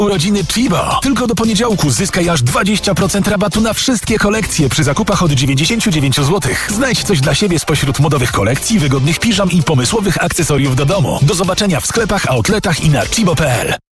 Urodziny Chibo. Tylko do poniedziałku zyskaj aż 20% rabatu na wszystkie kolekcje przy zakupach od 99 zł. Znajdź coś dla siebie spośród modowych kolekcji, wygodnych piżam i pomysłowych akcesoriów do domu. Do zobaczenia w sklepach, outletach i na chibo.pl.